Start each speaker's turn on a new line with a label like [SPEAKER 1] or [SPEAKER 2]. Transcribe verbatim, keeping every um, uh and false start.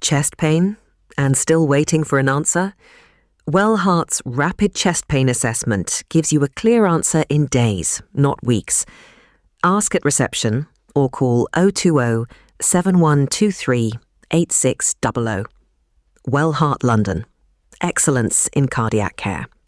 [SPEAKER 1] chest pain and still waiting for an answer? Wellheart's Rapid Chest Pain Assessment gives you a clear answer in days, not weeks. Ask at reception or call oh two oh, seven one two three, eight six zero zero. Wellheart London. Excellence in cardiac care.